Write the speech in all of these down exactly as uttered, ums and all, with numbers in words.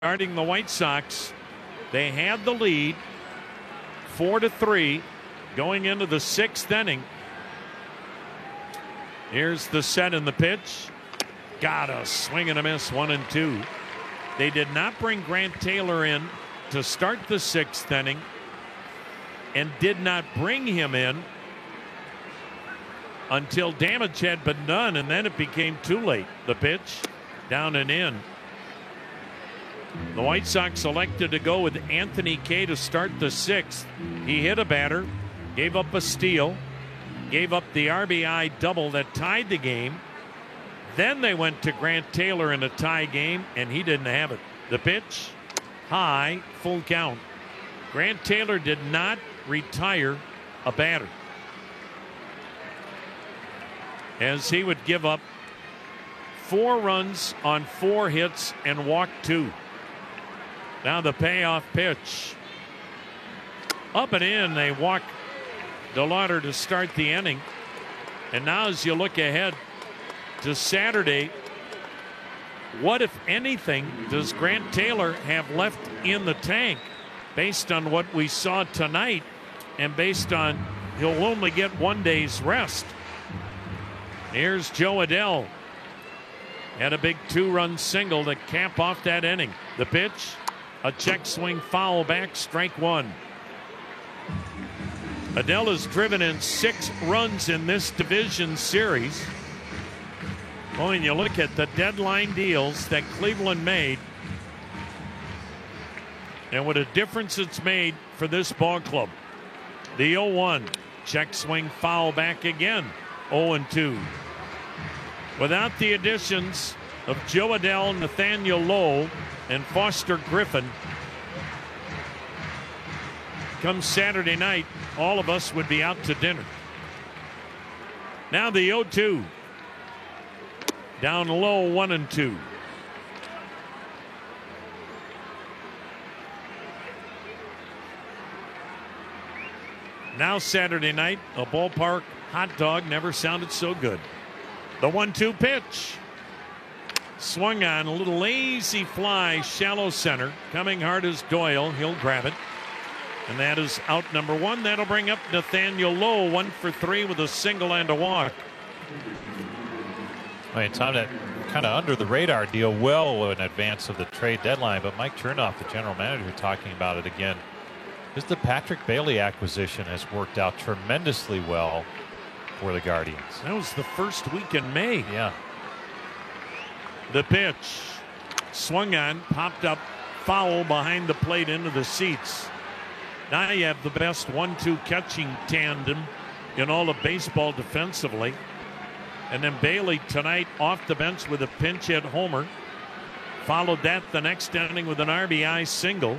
Regarding the White Sox, they had the lead four to three going into the sixth inning. Here's the set and the pitch. Got a swing and a miss, one and two. They did not bring Grant Taylor in to start the sixth inning and did not bring him in until damage had been done, and then it became too late. The pitch down and in. The White Sox elected to go with Anthony Kay to start the sixth. He hit a batter, gave up a steal, gave up the R B I double that tied the game. Then they went to Grant Taylor in a tie game, and he didn't have it. The pitch, high, full count. Grant Taylor did not retire a batter, as he would give up four runs on four hits and walk two. Now the payoff pitch. Up and in, they walk DeLauder to start the inning. And now as you look ahead to Saturday, what, if anything, does Grant Taylor have left in the tank based on what we saw tonight and based on he'll only get one day's rest? Here's Jo Adell. Had a big two-run single to cap off that inning. The pitch, a check swing foul back, strike one. Adell has driven in six runs in this division series. Oh, and you look at the deadline deals that Cleveland made, and what a difference it's made for this ball club. The oh one, check swing foul back again, oh and two. Without the additions of Jo Adell, Nathaniel Lowe, and Foster Griffin, come Saturday night, all of us would be out to dinner. Now the oh two. Down low, one and two. Now Saturday night, a ballpark hot dog never sounded so good. The one two pitch. Swung on, a little lazy fly, shallow center. Coming hard is Doyle. He'll grab it. And that is out number one. That'll bring up Nathaniel Lowe, one for three with a single and a walk. I mean, Tom, that kind of under the radar deal well in advance of the trade deadline, but Mike Chernoff, the general manager, talking about it again. Just the Patrick Bailey acquisition has worked out tremendously well for the Guardians. That was the first week in May. Yeah. The pitch, swung on, popped up, foul behind the plate into the seats. Now you have the best one two catching tandem in all of baseball defensively. And then Bailey tonight off the bench with a pinch hit homer. Followed that the next inning with an R B I single.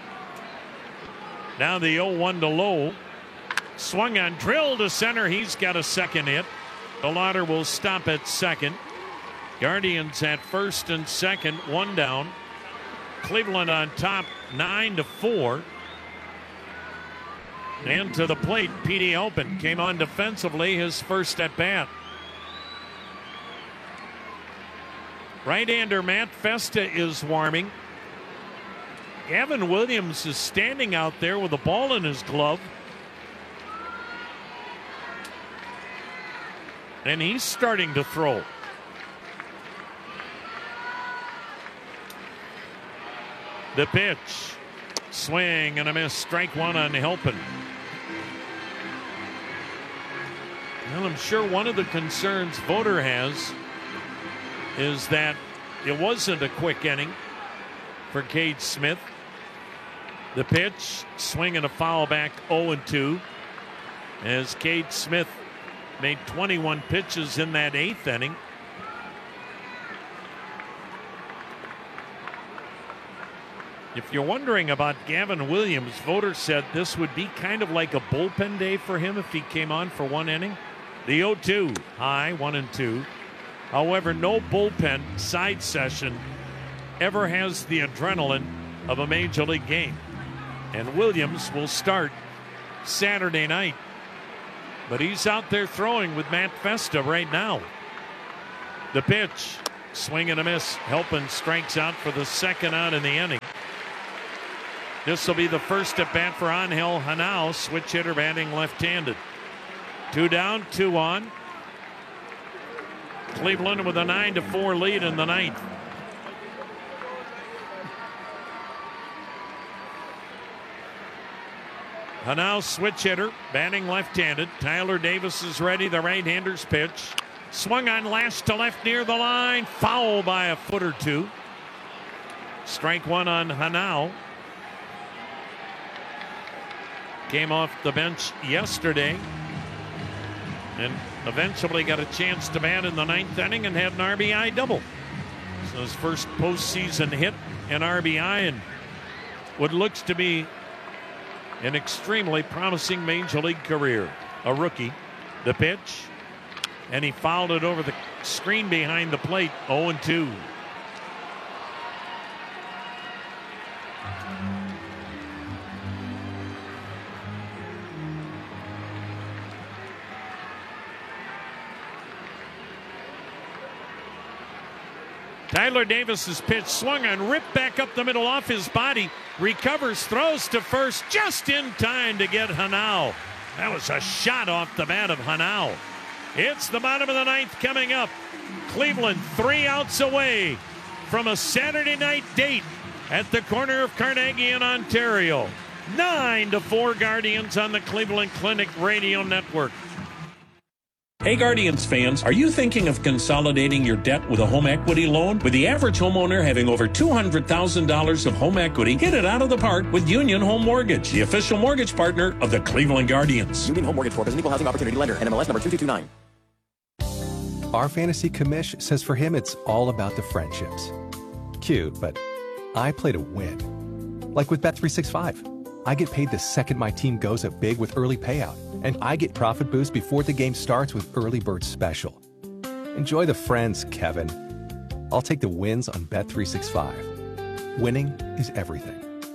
Now the oh one to Lowe. Swung on, drilled to center. He's got a second hit. DeLauder will stop at second. Guardians at first and second, one down. Cleveland on top, nine to four. And to the plate, Petey Halpin came on defensively, his first at bat. Right-hander Matt Festa is warming. Gavin Williams is standing out there with a ball in his glove. And he's starting to throw. The pitch, swing and a miss, strike one on Halpin. Well, I'm sure one of the concerns Voter has is that it wasn't a quick inning for Cade Smith. The pitch, swing and a foul back, oh and two. As Cade Smith made twenty-one pitches in that eighth inning. If you're wondering about Gavin Williams, Voter said this would be kind of like a bullpen day for him if he came on for one inning. The oh two, high, one and two. However, no bullpen side session ever has the adrenaline of a major league game. And Williams will start Saturday night. But he's out there throwing with Matt Festa right now. The pitch, Swing and a miss. Helpin strikes out for the second out in the inning. This will be the first at bat for Angel Henao, switch hitter batting left-handed. Two down, two on. Cleveland with a nine to four lead in the ninth. Henao, switch hitter, batting left-handed. Tyler Davis is ready. The right-hander's pitch. Swung on last to left near the line. Foul by a foot or two. Strike one on Henao. Came off the bench yesterday and eventually got a chance to bat in the ninth inning and had an R B I double. So his first postseason hit, an R B I, and what looks to be an extremely promising major league career. A rookie. The pitch, and he fouled it over the screen behind the plate. oh and two. Tyler Davis's pitch swung on, ripped back up the middle off his body, recovers, throws to first just in time to get Henao. That was a shot off the bat of Henao. It's the bottom of the ninth coming up. Cleveland three outs away from a Saturday night date at the corner of Carnegie and Ontario. Nine to four Guardians on the Cleveland Clinic Radio Network. Hey Guardians fans, are you thinking of consolidating your debt with a home equity loan? With the average homeowner having over two hundred thousand dollars of home equity, hit it out of the park with Union Home Mortgage, the official mortgage partner of the Cleveland Guardians. Union Home Mortgage Corp is an equal housing opportunity lender. N M L S number two two two nine. Our fantasy commish says for him it's all about the friendships. Cute, but I play to win. Like with Bet three sixty-five. I get paid the second my team goes up big with early payout. And I get profit boost before the game starts with Early Bird Special. Enjoy the friends, Kevin. I'll take the wins on Bet three sixty-five. Winning is everything.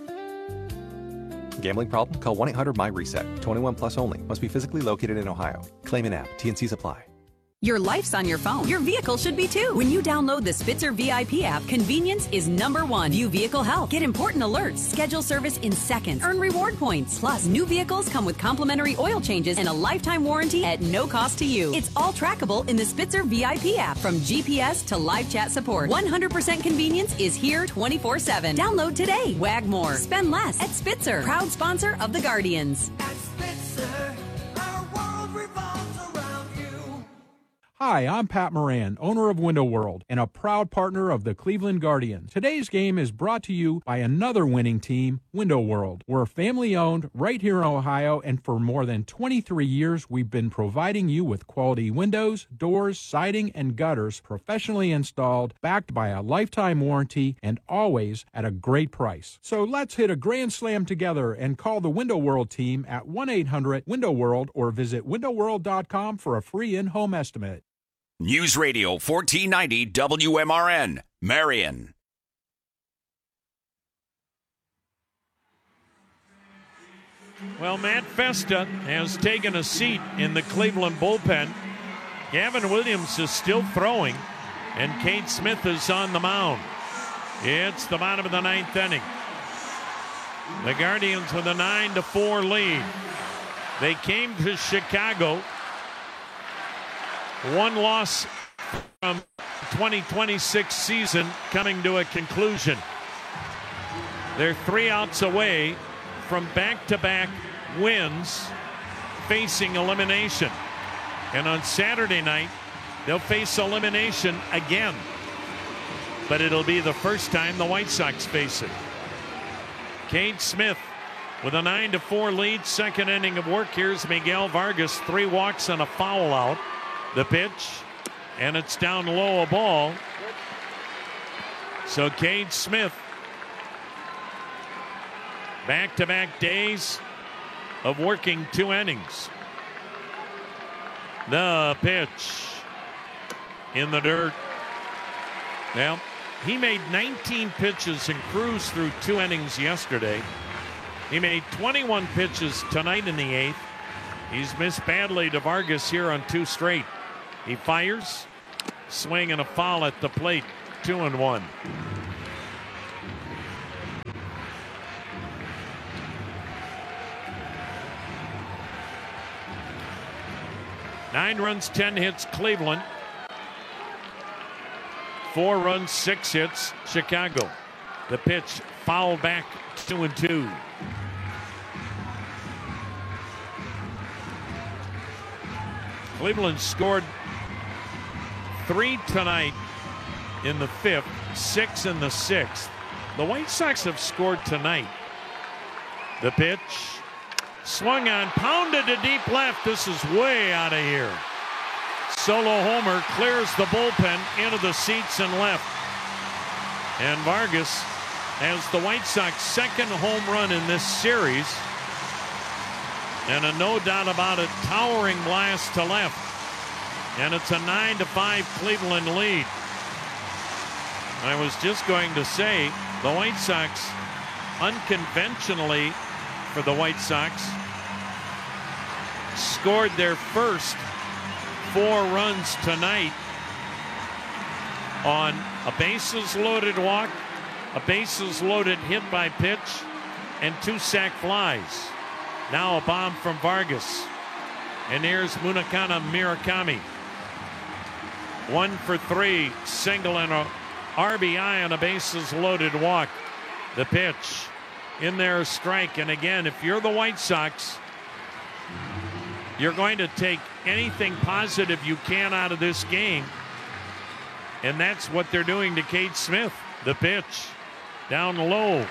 Gambling problem? Call one eight hundred M Y reset. twenty-one plus only. Must be physically located in Ohio. Claim an app. T N Cs apply. Your life's on your phone. Your vehicle should be too. When you download the Spitzer V I P app, convenience is number one. View vehicle health. Get important alerts. Schedule service in seconds. Earn reward points. Plus, new vehicles come with complimentary oil changes and a lifetime warranty at no cost to you. It's all trackable in the Spitzer V I P app. From G P S to live chat support, one hundred percent convenience is here twenty-four seven. Download today. Wag more. Spend less at Spitzer. Proud sponsor of the Guardians. At Spitzer, our world revolves around you. Hi, I'm Pat Moran, owner of Window World and a proud partner of the Cleveland Guardians. Today's game is brought to you by another winning team, Window World. We're family-owned right here in Ohio, and for more than twenty-three years, we've been providing you with quality windows, doors, siding, and gutters professionally installed, backed by a lifetime warranty, and always at a great price. So let's hit a grand slam together and call the Window World team at one eight hundred window world or visit window world dot com for a free in-home estimate. News Radio fourteen ninety W M R N, Marion. Well, Matt Festa has taken a seat in the Cleveland bullpen. Gavin Williams is still throwing, and Cade Smith is on the mound. It's the bottom of the ninth inning. The Guardians with a nine to four lead. They came to Chicago. One loss from twenty twenty-six season coming to a conclusion. They're three outs away from back-to-back wins facing elimination. And on Saturday night, they'll face elimination again. But it'll be the first time the White Sox face it. Cade Smith with a nine to four lead, second inning of work. Here's Miguel Vargas, three walks and a foul out. The pitch, and it's down low, a ball. So Cade Smith, back-to-back days of working two innings. The pitch in the dirt. Well, he made nineteen pitches and cruised through two innings yesterday. He made twenty-one pitches tonight in the eighth. He's missed badly to Vargas here on two straight. He fires, swing and a foul at the plate. Two and one. Nine runs, ten hits, Cleveland. Four runs, six hits, Chicago. The pitch, foul back, two and two. Cleveland scored three tonight in the fifth, six in the sixth. The White Sox have scored tonight. The pitch, swung on, pounded to deep left. This is way out of here. Solo homer, clears the bullpen into the seats and left. And Vargas has the White Sox second home run in this series. And a no doubt about it, towering blast to left. And it's a nine to five Cleveland lead. I was just going to say, the White Sox, unconventionally for the White Sox, scored their first four runs tonight on a bases loaded walk, a bases loaded hit by pitch, and two sac flies. Now a bomb from Vargas. And here's Munakana Murakami. One for three, single and a R B I on a bases loaded walk. The pitch, in there, a strike. And again, if you're the White Sox, you're going to take anything positive you can out of this game. And that's what they're doing to Cade Smith. The pitch, down low.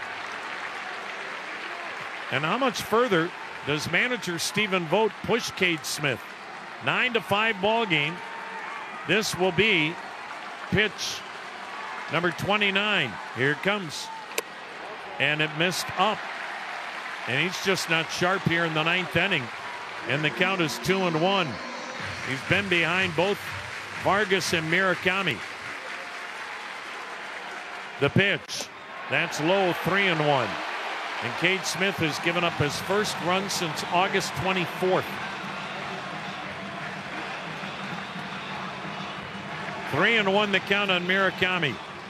And how much further does manager Stephen Vogt push Cade Smith? Nine to five ball game. This will be pitch number twenty-nine. Here it comes. And it missed up. And he's just not sharp here in the ninth inning. And the count is two and one. He's been behind both Vargas and Murakami. The pitch. That's low, three and one. And Cade Smith has given up his first run since August twenty-fourth. Three and one the count on Murakami.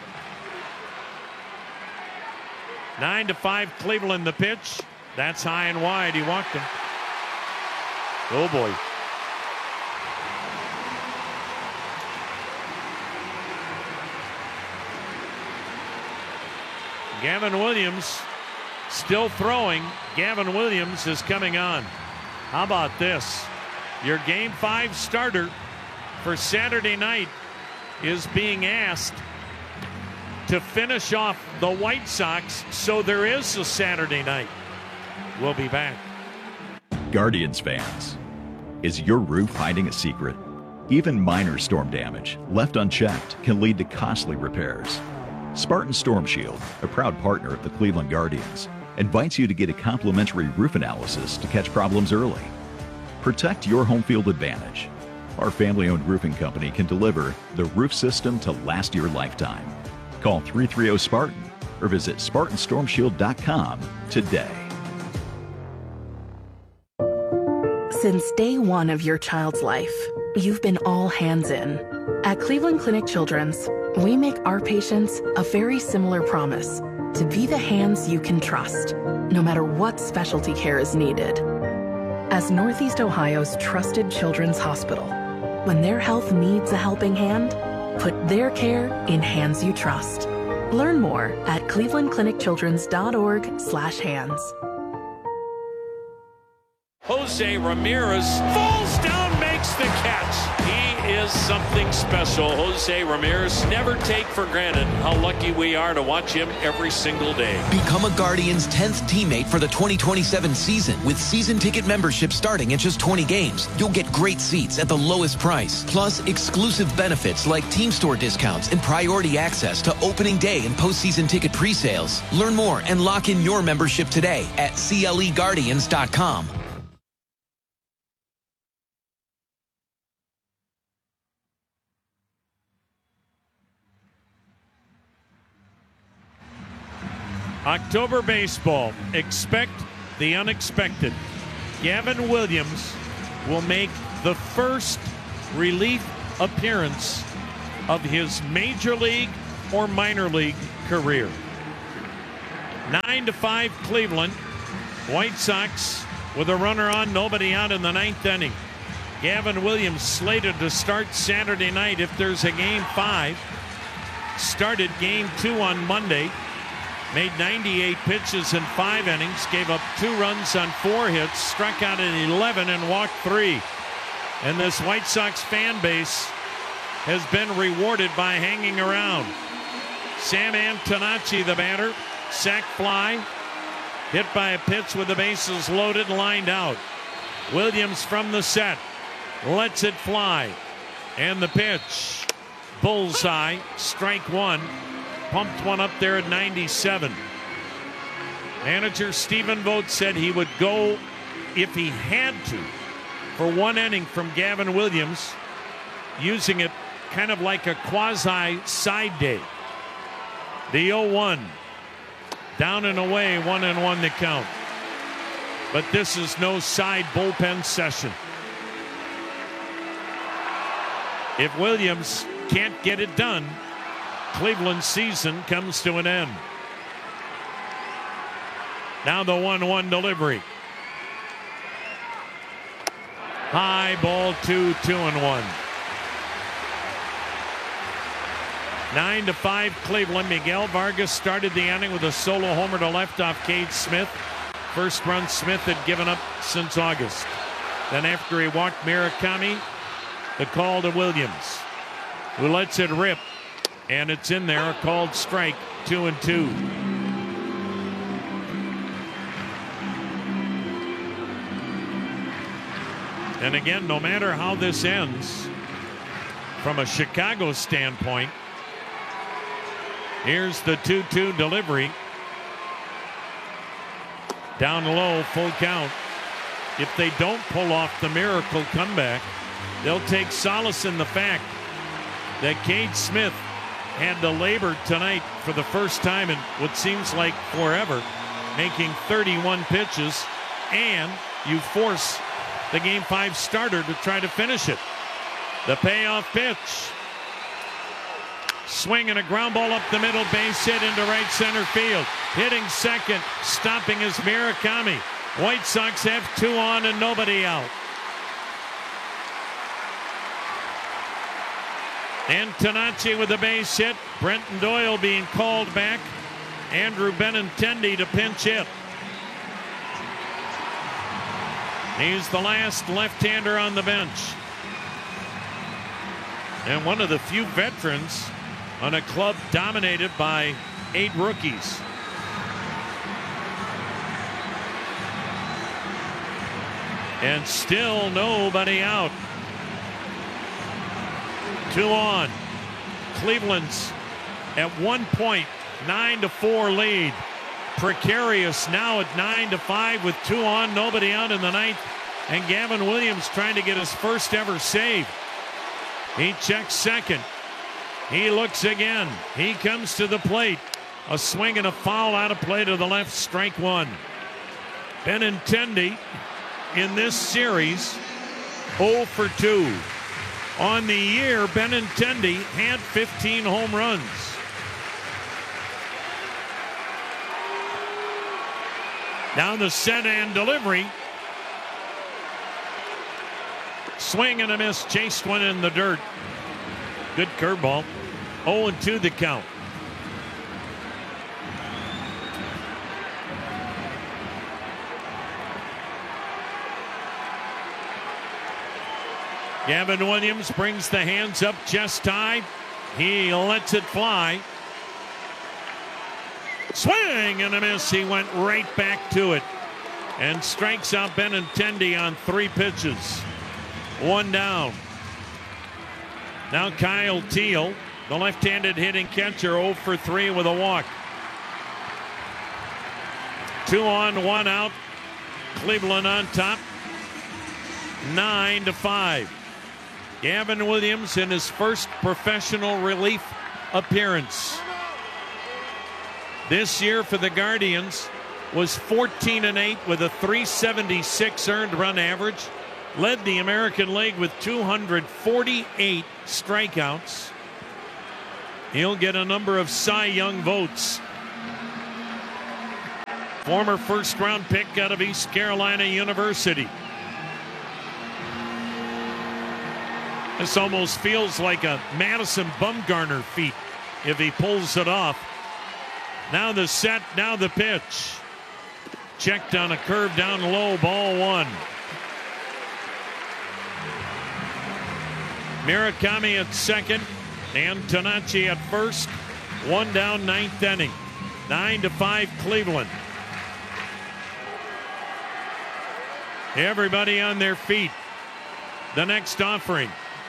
Nine to five Cleveland the pitch. That's high and wide. He walked him. Oh boy. Gavin Williams still throwing. Gavin Williams is coming on. How about this? Your game five starter for Saturday night is being asked to finish off the White Sox, so there is a Saturday night. We'll be back. Guardians fans, is your roof hiding a secret? Even minor storm damage left unchecked can lead to costly repairs. Spartan Storm Shield, a proud partner of the Cleveland Guardians, invites you to get a complimentary roof analysis to catch problems early. Protect your home field advantage. Our family-owned roofing company can deliver the roof system to last your lifetime. Call three three zero Spartan or visit Spartan Storm Shield dot com today. Since day one of your child's life, you've been all hands in. At Cleveland Clinic Children's, we make our patients a very similar promise to be the hands you can trust, no matter what specialty care is needed. As Northeast Ohio's trusted children's hospital, when their health needs a helping hand, put their care in hands you trust. Learn more at cleveland clinic children's dot org slash hands. Jose Ramirez falls down, makes the catch. He is something special. Jose Ramirez, never take for granted how lucky we are to watch him every single day. Become a Guardians tenth teammate for the twenty twenty-seven season with season ticket membership starting at just twenty games. You'll get great seats at the lowest price, plus exclusive benefits like team store discounts and priority access to opening day and postseason ticket pre-sales. Learn more and lock in your membership today at C L E Guardians dot com. October baseball. Expect the unexpected. Gavin Williams will make the first relief appearance of his major league or minor league career. Nine to five Cleveland. White Sox with a runner on, nobody out in the ninth inning. Gavin Williams slated to start Saturday night if there's a game five. Started game two on Monday. Made ninety-eight pitches in five innings. Gave up two runs on four hits. Struck out at eleven and walked three. And this White Sox fan base has been rewarded by hanging around. Sam Antonacci, the batter. Sac fly. Hit by a pitch with the bases loaded, lined out. Williams from the set. Lets it fly. And the pitch. Bullseye. Strike one. Pumped one up there at ninety-seven. Manager Stephen Vogt said he would go if he had to for one inning from Gavin Williams, using it kind of like a quasi side day. The oh one. Down and away, one and one to count. But this is no side bullpen session. If Williams can't get it done, Cleveland's season comes to an end. Now the one one delivery. High ball two, two and one. Nine to five Cleveland. Miguel Vargas started the inning with a solo homer to left off Cade Smith. First run Smith had given up since August. Then after he walked Murakami, the call to Williams, who lets it rip. And it's in there, a called strike, two and two. And again, no matter how this ends, from a Chicago standpoint, here's the two two delivery. Down low, full count. If they don't pull off the miracle comeback, they'll take solace in the fact that Cade Smith had to labor tonight for the first time in what seems like forever, making thirty-one pitches, and you force the game five starter to try to finish it. The payoff pitch. Swing and a ground ball up the middle, base hit into right center field. Hitting second, stopping is Murakami. White Sox have two on and nobody out. Antonacci with a base hit. Brenton Doyle being called back. Andrew Benintendi to pinch hit. He's the last left-hander on the bench. And one of the few veterans on a club dominated by eight rookies. And still nobody out. Two on. Cleveland's at one point nine to four lead. Precarious now at nine to five with two on, nobody out in the ninth. And Gavin Williams trying to get his first ever save. He checks second. He looks again. He comes to the plate. A swing and a foul out of play to the left. Strike one. Benintendi in this series oh for two. On the year, Benintendi had fifteen home runs. Down the set and delivery. Swing and a miss. Chased one in the dirt. Good curveball. oh and two the count. Gavin Williams brings the hands up, chest high. He lets it fly. Swing and a miss. He went right back to it and strikes out Benintendi on three pitches. One down. Now Kyle Teal, the left-handed hitting catcher, oh for three with a walk. Two on, one out. Cleveland on top. Nine to five. Gavin Williams in his first professional relief appearance this year for the Guardians was fourteen and eight with a three seventy-six earned run average. Led the American League with two hundred forty-eight strikeouts. He'll get a number of Cy Young votes. Former first round pick out of East Carolina University. This almost feels like a Madison Bumgarner feat if he pulls it off. Now the set, now the pitch. Checked on a curve down low, ball one. Murakami at second and Tonacci at first. One down, ninth inning. Nine to five Cleveland. Everybody on their feet. The next offering.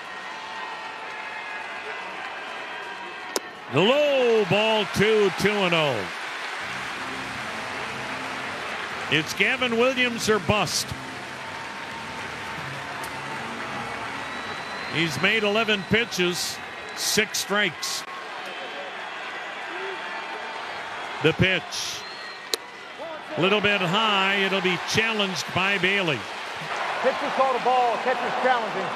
The low ball two, two and oh. It's Gavin Williams or bust. He's made eleven pitches, six strikes. The pitch. A little bit high. It'll be challenged by Bailey. Pitcher called a ball. Catcher's challenging.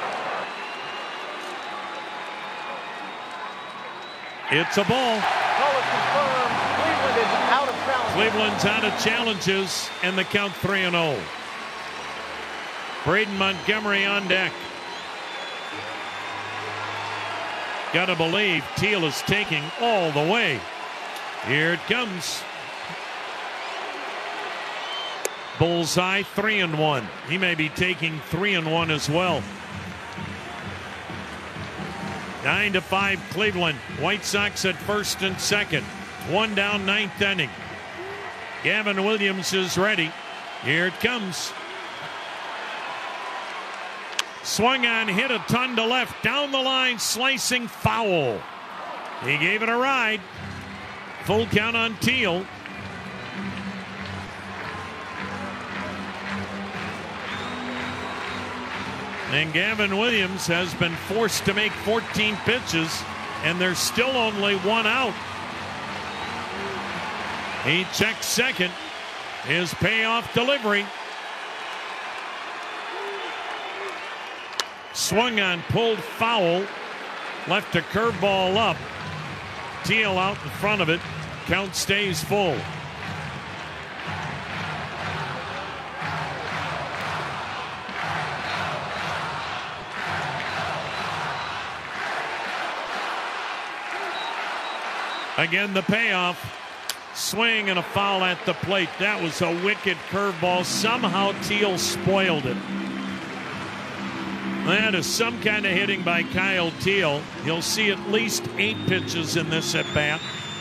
It's a ball. Call is confirmed. Cleveland is out of challenges. Cleveland's out of challenges, and the count three and oh. Braden Montgomery on deck. Gotta believe Teal is taking all the way. Here it comes. Bullseye, three and one. He may be taking three and one as well. Nine to five Cleveland. White Sox at first and second. One down, ninth inning. Gavin Williams is ready. Here it comes. Swung on, hit a ton to left, down the line, slicing foul. He gave it a ride. Full count on Teal. And Gavin Williams has been forced to make fourteen pitches, and there's still only one out. He checks second. His payoff delivery. Swung on, pulled foul. Left a curveball up. Teal out in front of it. Count stays full. Again, the payoff. Swing and a foul at the plate. That was a wicked curveball. Somehow Teal spoiled it. That is some kind of hitting by Kyle Teal. He'll see at least eight pitches in this at bat.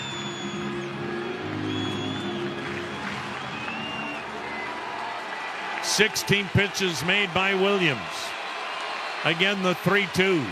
sixteen pitches made by Williams. Again, the three two.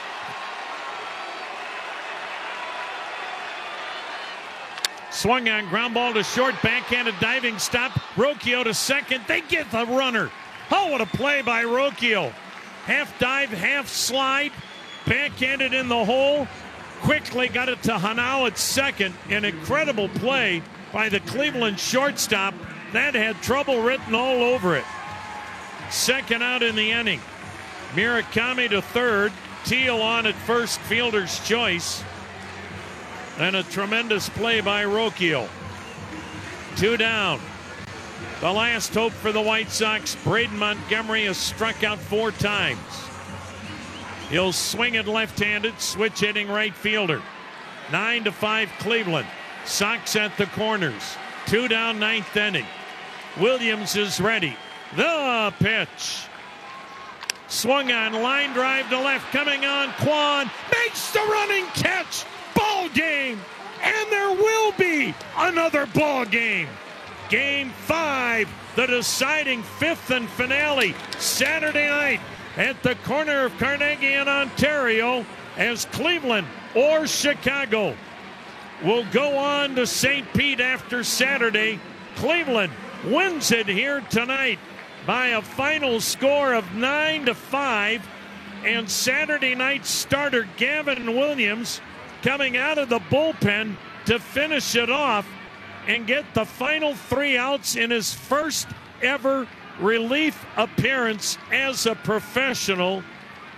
Swung on, ground ball to short, backhanded diving stop. Rocchio to second. They get the runner. Oh, what a play by Rocchio. Half dive, half slide, backhanded in the hole. Quickly got it to Hanau at second. An incredible play by the Cleveland shortstop. That had trouble written all over it. Second out in the inning. Murakami to third. Teal on at first, fielder's choice. And a tremendous play by Rocchio. Two down. The last hope for the White Sox. Braden Montgomery has struck out four times. He'll swing it left-handed, switch hitting right fielder. Nine to five Cleveland. Sox at the corners. Two down, ninth inning. Williams is ready. The pitch. Swung on, line drive to left, coming on. Kwan makes the running catch. Ball game, and there will be another ball game. Game five, the deciding fifth and finale, Saturday night at the corner of Carnegie and Ontario, as Cleveland or Chicago will go on to Saint Pete after Saturday. Cleveland wins it here tonight by a final score of nine to five, and Saturday night starter Gavin Williams coming out of the bullpen to finish it off and get the final three outs in his first ever relief appearance as a professional.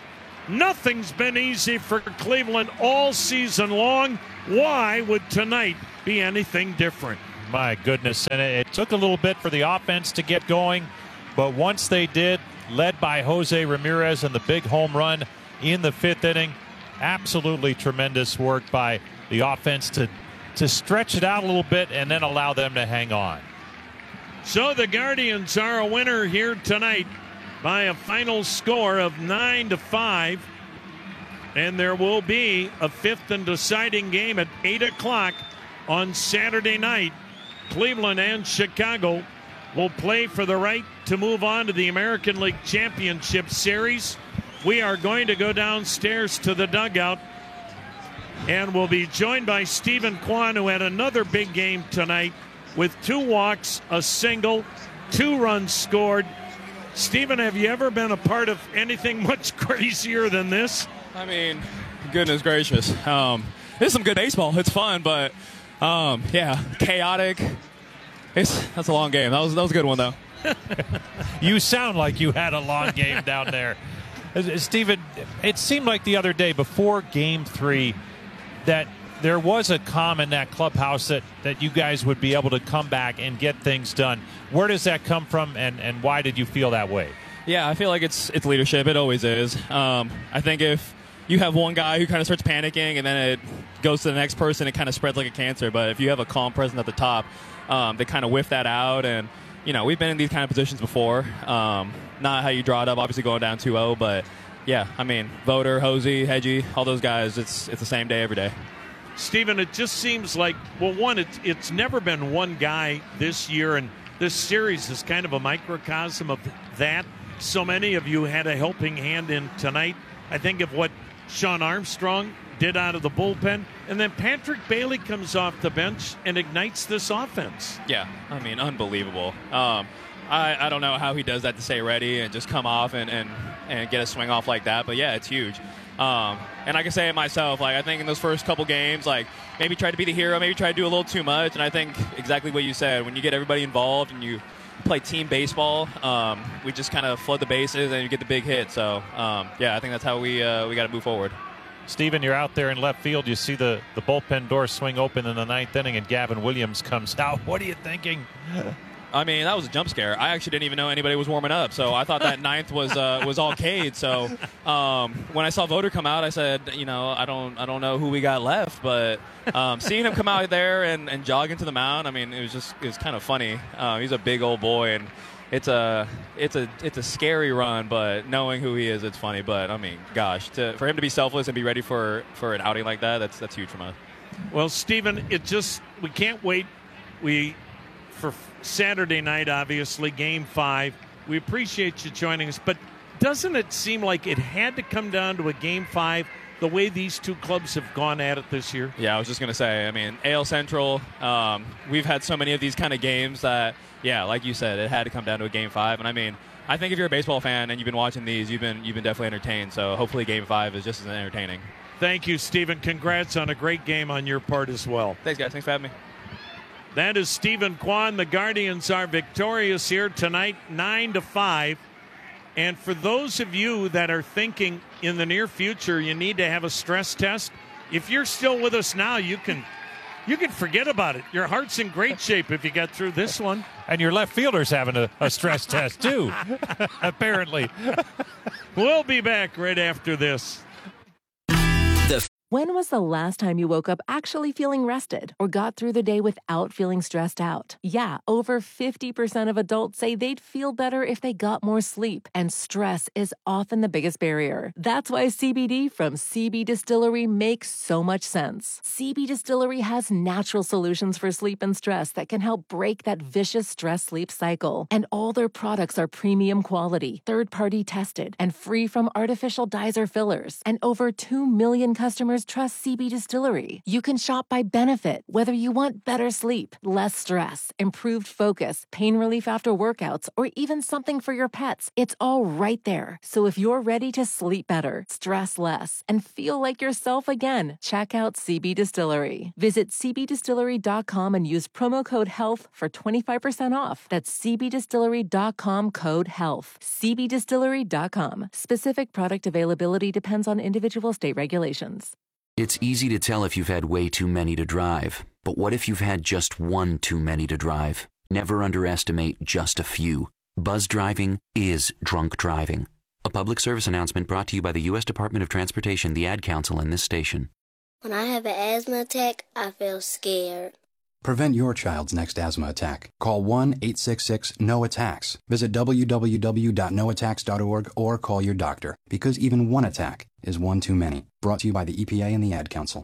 Nothing's been easy for Cleveland all season long. Why would tonight be anything different? My goodness, and it, it took a little bit for the offense to get going, but once they did, led by Jose Ramirez and the big home run in the fifth inning, absolutely tremendous work by the offense to, to stretch it out a little bit and then allow them to hang on. So the Guardians are a winner here tonight by a final score of nine to five. And there will be a fifth and deciding game at eight o'clock on Saturday night. Cleveland and Chicago will play for the right to move on to the American League Championship Series. We are going to go downstairs to the dugout, and we'll be joined by Stephen Kwan, who had another big game tonight with two walks, a single, two runs scored. Stephen, have you ever been a part of anything much crazier than this? I mean, goodness gracious. Um, it's some good baseball. It's fun, but, um, yeah, chaotic. It's That's a long game. That was, that was a good one, though. You sound like you had a long game down there. Stephen, it seemed like the other day before game three that there was a calm in that clubhouse that, that you guys would be able to come back and get things done. Where does that come from, and, and why did you feel that way? Yeah, I feel like it's it's leadership. It always is. Um, I think if you have one guy who kind of starts panicking and then it goes to the next person, it kind of spreads like a cancer. But if you have a calm presence at the top, um, they kind of whiff that out. And, you know, we've been in these kind of positions before. Um, not how you draw it up, obviously going down two oh, but, yeah, I mean, Voter, Hosey, Hedgie, all those guys, it's it's the same day every day. Stephen, it just seems like, well, one, it's, it's never been one guy this year, and this series is kind of a microcosm of that. So many of you had a helping hand in tonight. I think of what Sean Armstrong did out of the bullpen, and then Patrick Bailey comes off the bench and ignites this offense. Yeah, I mean, unbelievable. Um, I, I don't know how he does that to stay ready and just come off and, and, and get a swing off like that, but, yeah, it's huge. Um, and I can say it myself, like, I think in those first couple games, like, maybe try to be the hero, maybe try to do a little too much, and I think exactly what you said, when you get everybody involved and you play team baseball, um, we just kind of flood the bases and you get the big hit. So, um, yeah, I think that's how we uh, we got to move forward. Stephen, you're out there in left field. You see the, the bullpen door swing open in the ninth inning, and Gavin Williams comes out. What are you thinking? I mean, that was a jump scare. I actually didn't even know anybody was warming up, so I thought that ninth was uh, was all Cade. So um, when I saw Voter come out, I said, you know, I don't I don't know who we got left, but um, seeing him come out there and, and jog into the mound, I mean, it was just it was kind of funny. Uh, he's a big old boy, and it's a it's a it's a scary run, but knowing who he is, it's funny. But I mean, gosh, to, for him to be selfless and be ready for, for an outing like that, that's that's huge from us. Well, Stephen, it just we can't wait. We. For Saturday night, obviously, game five. We appreciate you joining us, but doesn't it seem like it had to come down to a game five the way these two clubs have gone at it this year? Yeah, I was just going to say, I mean, A L Central, um, we've had so many of these kind of games that, yeah, like you said, it had to come down to a game five. And I mean, I think if you're a baseball fan and you've been watching these, you've been you've been definitely entertained. So hopefully game five is just as entertaining. Thank you, Stephen. Congrats on a great game on your part as well. Thanks, guys. Thanks for having me. That is Stephen Kwan. The Guardians are victorious here tonight, nine to five. And for those of you that are thinking in the near future you need to have a stress test, if you're still with us now, you can you can forget about it. Your heart's in great shape if you got through this one. And your left fielder's having a, a stress test too, apparently. We'll be back right after this. When was the last time you woke up actually feeling rested or got through the day without feeling stressed out? Yeah, over fifty percent of adults say they'd feel better if they got more sleep, and stress is often the biggest barrier. That's why C B D from C B Distillery makes so much sense. C B Distillery has natural solutions for sleep and stress that can help break that vicious stress-sleep cycle. And all their products are premium quality, third-party tested, and free from artificial dyes or fillers. And over two million customers customers trust C B Distillery. You can shop by benefit, whether you want better sleep, less stress, improved focus, pain relief after workouts, or even something for your pets. It's all right there. So if you're ready to sleep better, stress less, and feel like yourself again, check out C B Distillery. Visit c b distillery dot com and use promo code HEALTH for twenty-five percent off. That's c b distillery dot com code HEALTH. c b distillery dot com. Specific product availability depends on individual state regulations. It's easy to tell if you've had way too many to drive. But what if you've had just one too many to drive? Never underestimate just a few. Buzz driving is drunk driving. A public service announcement brought to you by the U S Department of Transportation, the Ad Council, and this station. When I have an asthma attack, I feel scared. Prevent your child's next asthma attack. Call one eight six six N O attacks. Visit w w w dot no attacks dot org or call your doctor, because even one attack is one too many. Brought to you by the E P A and the Ad Council.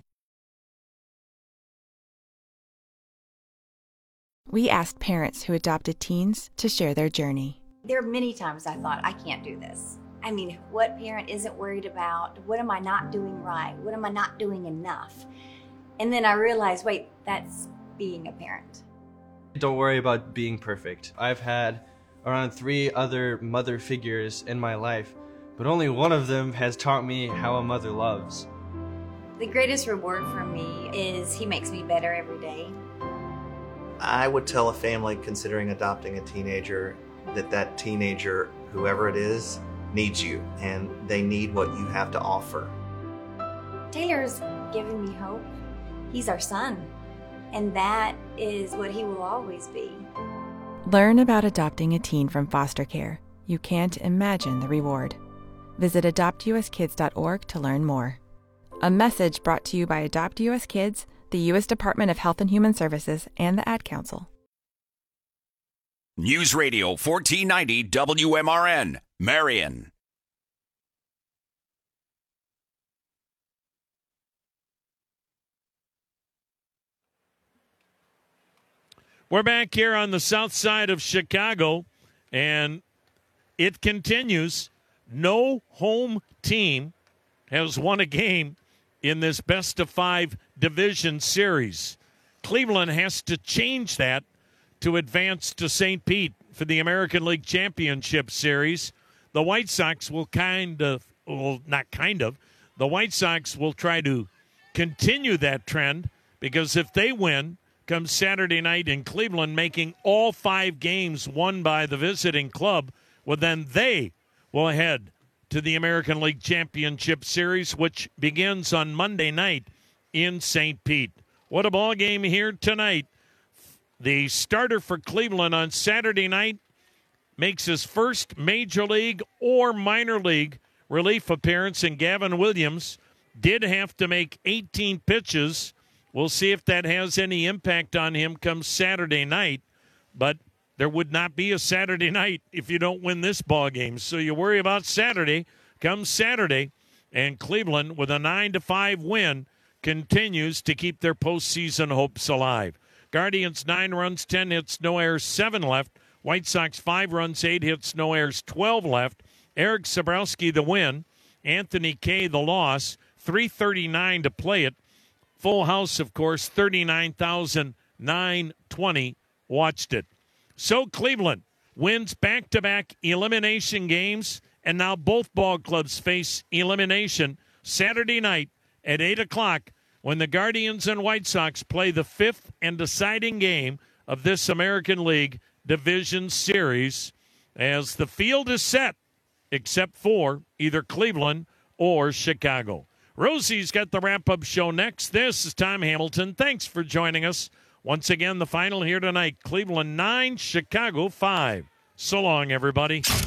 We asked parents who adopted teens to share their journey. There are many times I thought, I can't do this. I mean, what parent isn't worried about? What am I not doing right? What am I not doing enough? And then I realized, wait, that's being a parent. Don't worry about being perfect. I've had around three other mother figures in my life, but only one of them has taught me how a mother loves. The greatest reward for me is he makes me better every day. I would tell a family considering adopting a teenager that that teenager, whoever it is, needs you, and they need what you have to offer. Taylor's given me hope. He's our son, and that is what he will always be. Learn about adopting a teen from foster care. You can't imagine the reward. Visit adopt u s kids dot org to learn more. A message brought to you by Adopt U S Kids, the U S Department of Health and Human Services, and the Ad Council. News Radio fourteen ninety W M R N, Marion. We're back here on the south side of Chicago, and it continues. No home team has won a game in this best-of-five division series. Cleveland has to change that to advance to Saint Pete for the American League Championship Series. The White Sox will kind of, well, not kind of, the White Sox will try to continue that trend, because if they win, come Saturday night in Cleveland, making all five games won by the visiting club, well, then they will head to the American League Championship Series, which begins on Monday night in Saint Pete. What a ball game here tonight. The starter for Cleveland on Saturday night makes his first major league or minor league relief appearance, and Gavin Williams did have to make eighteen pitches. We'll see if that has any impact on him come Saturday night, but there would not be a Saturday night if you don't win this ball game. So you worry about Saturday. Come Saturday, and Cleveland, with a nine to five win, continues to keep their postseason hopes alive. Guardians, nine runs, ten hits, no errors, seven left. White Sox, five runs, eight hits, no errors, twelve left. Eric Sabrowski, the win. Anthony Kay, the loss. three thirty-nine to play it. Full house, of course, thirty-nine thousand nine hundred twenty watched it. So Cleveland wins back-to-back elimination games, and now both ball clubs face elimination Saturday night at eight o'clock when the Guardians and White Sox play the fifth and deciding game of this American League Division Series, as the field is set except for either Cleveland or Chicago. Rosie's got the wrap-up show next. This is Tom Hamilton. Thanks for joining us. Once again, the final here tonight, Cleveland nine, Chicago five. So long, everybody.